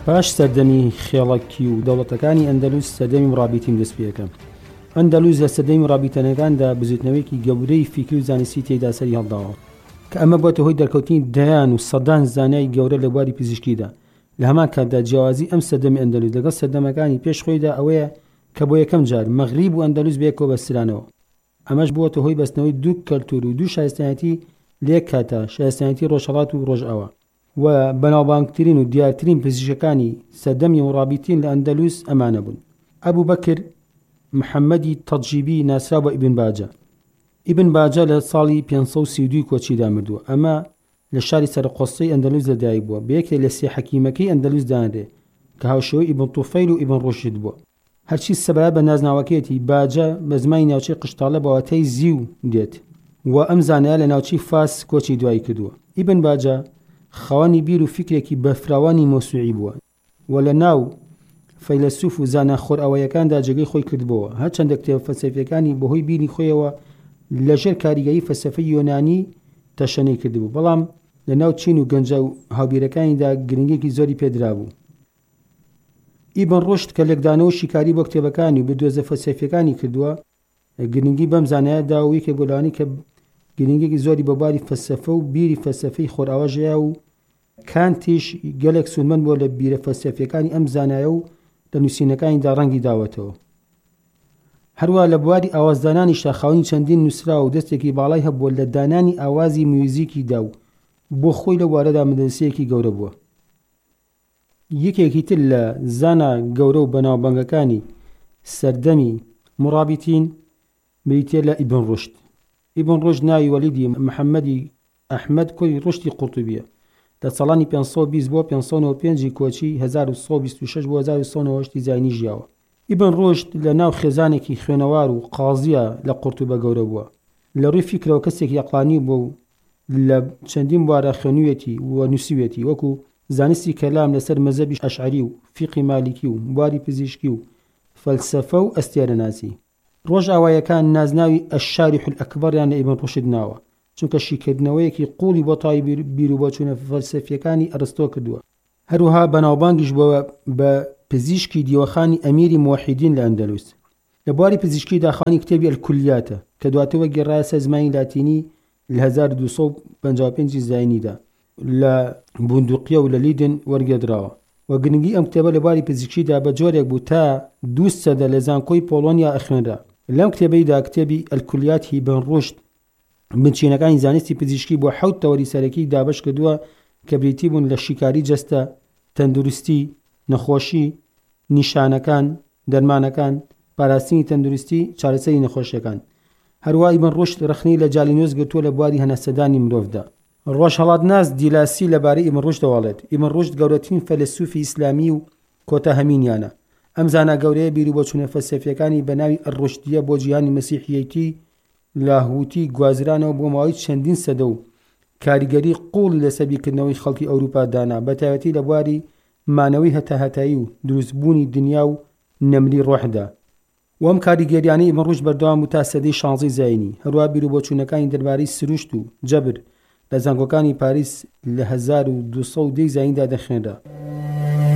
پاش سەردەمی خێڵەکی و دەوڵەتەکانی ئەندەلوس سەردەمی ڕابیتین دەست پێ یەکەم. ئەندەلوس لە سەردەمی ڕابیتەنەکاندا بزوتنەوەیەکی گەورەی فیکر و زانستی تێدا سەری هەڵداوە کە ئەمە بۆتە هۆی دەرکەوتنی دەیان و سەدان زانای گەورە لە بواری پزیشکیدا. لە هەمان کاتدا جیاوازی ئەم سەردەمی ئەندەلوس لەگەڵ سەردەمەکانی پێش خۆیدا ئەوەیە کە بۆ یەکەم جار مەغریب و ئەندەلوس بێکەوە بەسترانەوە. ئەمەش بووەتە هۆی بەستنەوەی دوو کەلتور و دوو شایستایەتی لە یەک کاتە، شایستایەتی ڕۆژهەڵات و ڕۆژئاوا. و بەناوبانگترین و دیارترین پزیشکەکانی سەردەمی ڕابیتین لە ئەندەلوس ئەمانە بوون: ئەبوو بەکر محەممەدی تەجیبی ناسرا بە ئیبن باجە. ئیبن باجە لە ساڵی 532 کۆچیدا مردووە. ئەمە لە شاری سەرقۆسەی ئەندەلوس لەدایک بووە، بەیەکێک لە سێ حەکیمەکەی ئەندەلوس دانرێ کە هاوشێوەی ئیبن توفەیل و ئیبن ڕوشد بووە. هەرچی سەبارەت بە نازناوەکەیەتی باجە بە زمانی ناوچەی قشتاڵە بەواتای زیو دێت و ئەم زانایە لە ناوچەی فاس کۆچی دوایی کردووە. ئیبن باجە خاوەنی بیر و فکرێکی بەفراوانی مۆسوعی بووە و لە ناو فەیلسوف و زاناخۆر ئەوەیەکاندا جێگەی خۆی کردبەوە. هەرچەندە کتێب فەلسەفیەکانی بەهۆی بینی خۆیەوە لەژێر کاریگەری فەلسەفەی یۆنانی تەشەنەی کردبوو، بەڵام لە ناو چین و گەنجە و هاوبیرەکانیدا گرنگێکی زۆری پێدرا بوو. ئیبن ڕوشد کە لێکدانەوە شیکاری بۆ کتێبەکانی و بردۆزە فەلسەفیەکانی کردووە، گرنگی بەم زانایەدا و یەکێک بۆلانی کە گرنگێکی زۆری بەباری فەلسەفە و بیری فەلسەفەی خۆرئاواژەیە و کانتیش گەلێک سوودمەند بۆ لە بیرە فەلسەفیەکانی ئەم زانایە و لە نووسینەکانیدا ڕەنگی داوەتەوە. هەروە لە بواری ئاوازدانانیشدا خاوەنی چەندین نووسرا و دەستێکی باڵای هەبووە لە دانانی ئاوازی میوزیکیدا و بۆ خۆی لە وارەدا مەدرسەیەکی گەورە بووە. یەکێکی تر لە زانا گەورە و بەناوبانگەکانی سەردەمی مڕابیتین بریتیە لە ئیبن ڕوشد. ئیبن ڕوشد ناوی وەلیدی محەممەدی ئەحمەد کوڕی ڕوشدی قورتوبیە. لە ساڵانی 520 بۆ 595 کۆچی 1126 بۆ 1198 زاینی ژیاوە. ئیبن ڕوشد لە ناو خێزانێکی خوێنەوار و قازیە لە قورتوبە گەورە بووە. لە ڕووی فیکرەوە کەسێکی عەقلانی بوو و لە چەندین بوارە خوێنوویەتی و نووسیوێتی، وەکو زانستی کەلام لەسەر مەزهەبی ئەشعەری و فیقی مالیکی و بواری پزیشکی و فەلسەفە و ئەستێرەناسی. ڕۆژئاوایەکان نازناوی ئەشاریح ئەکبەریان لە ئیبن ڕوشد ناوە، چونکە شیکردنەوەیەکی قوڵی بۆ تای بیر و بۆچوونە فەلسەفیەکانی ئەرستۆ کردووە. هەروەها بەناوبانگیش بووە بە پزیشکی دیوەخانی ئەمیری موحیدین لە ئەندەلوس. لە بواری پزیشکیدا خوانی کتێبی ئەلکولیاتە کە دواتەوە گێڕایە سەر زمانی لاتینی لە 1255 زاینیدا لە بوندوقیە و لە لیدن وەرگێدراوە و گرنگی ئەم کتێبە لە بواری پزیشکیدا بە جۆرێک بوو تا 200 سەدە لە زانکۆی پۆڵۆنیا ئەخوێنرا. لەم کتێبەیدا کتێبی ئەلکولیات ئیبن ڕوشد بنچینەکانی زانستی پزیشکی بۆ 7 تەوەری سەرەکی دابەش کردووە کە بریتی بوون لە شیکاری جەستە، تەندروستی، نەخۆشی، نیشانەکان، دەرمانەکان، پاراستنی تەندروستی، چارەسەری نەخۆشیەکان. هەروە ئیبن ڕوشد ڕخنەی لە جالینۆس گرتووە لە بواری هەناسەدانی مرۆڤدا. ڕۆژهەڵاتناس دیلاسی لەبارەی ئیبن ڕوشد دەواڵێت. ئیبن ڕوشد گەورەترین فەیلسوفی ئیسلامی و کۆتا هەمینیانە. ئەم زانا گەورەیە بیر و بۆچوونە فەلسەفیەکانی بە ناوی ئەڕوشدیە بۆ جیهانی مەسیحیەتی لاهوتی گوازرانەوە بۆ ماوەی چەندین سەدە و کاریگەری قوڵی لە سەبیکردنەوەی خەڵکی ئەوروپا دانا، بە تایبەتی لە بواری مانەوەی هەتاهەتایی و دروستبوونی دنیا و نەمری ڕۆحدا. و ئەم کاریگەریانەی ئیبن ڕوشد بەردەوام بوو تا سەدەی 16 زاینی. هەروە بیر و بۆچوونەکانی دەربارەی سروشت و جەبر لە زانکۆکانی پاریس لە 1210 زایندا دەخوێنرا.